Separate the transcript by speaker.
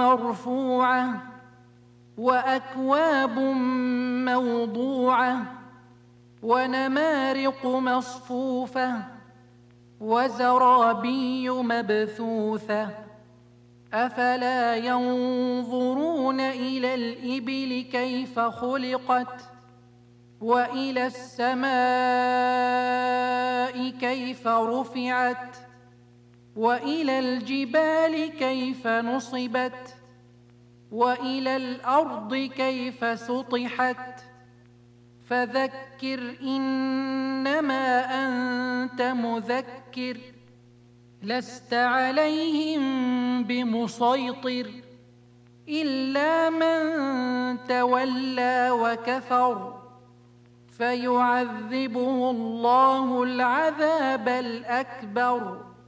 Speaker 1: مرفوعة وأكواب موضوعة ونمارق مصفوفة وزرابي مبثوثة أفلا ينظرون إلى الإبل كيف خلقت وإلى السماء كيف رفعت وإلى الجبال كيف نصبت وإلى الأرض كيف سطحت فذكر إنما أنت مذكر لست عليهم بمسيطر إلا من تولى وكفر فيعذبه الله العذاب الأكبر